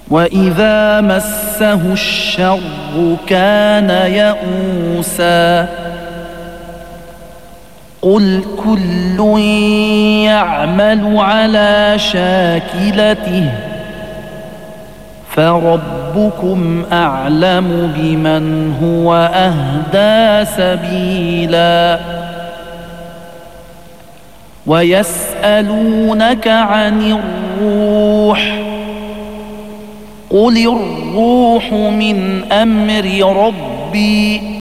وإذا مسه الشر كان يئوسا قل كل يعمل على شاكلته فربكم أعلم بمن هو أهدى سبيلا ويسألونك عن الروح قل الروح من أمر ربي